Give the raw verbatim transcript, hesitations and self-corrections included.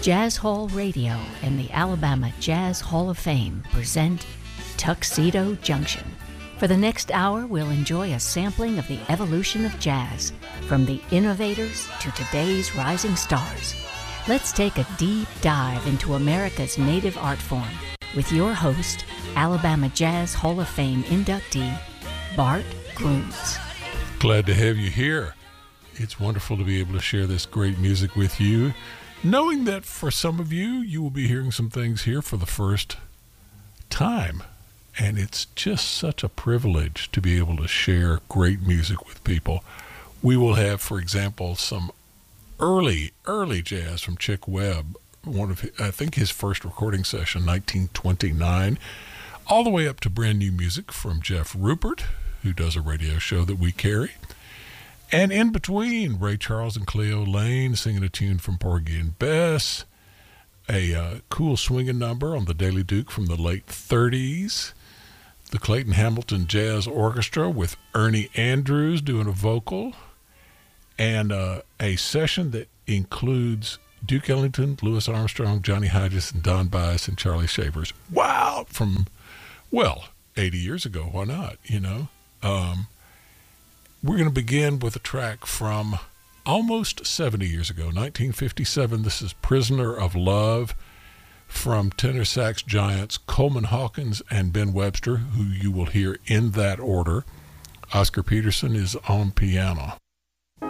Jazz Hall Radio and the Alabama Jazz Hall of Fame present Tuxedo Junction. For the next hour, we'll enjoy a sampling of the evolution of jazz, from the innovators to today's rising stars. Let's take a deep dive into America's native art form with your host, Alabama Jazz Hall of Fame inductee, Bart Grooms. Glad to have you here. It's wonderful to be able to share this great music with you, knowing that for some of you, you will be hearing some things here for the first time. And it's just such a privilege to be able to share great music with people. We will have, for example, some early, early jazz from Chick Webb, one of, I think his first recording session, nineteen twenty-nine, all the way up to brand new music from Jeff Rupert, who does a radio show that we carry. And in between, Ray Charles and Cleo Lane singing a tune from Porgy and Bess, a uh, cool swinging number on the Daily Duke from the late thirties, the Clayton Hamilton Jazz Orchestra with Ernie Andrews doing a vocal, and uh, a session that includes Duke Ellington, Louis Armstrong, Johnny Hodges, and Don Byas and Charlie Shavers. Wow! From, well, eighty years ago. Why not, you know? Um, we're going to begin with a track from almost seventy years ago, nineteen fifty-seven. This is Prisoner of Love from tenor sax giants Coleman Hawkins and Ben Webster, who you will hear in that order. Oscar Peterson is on piano.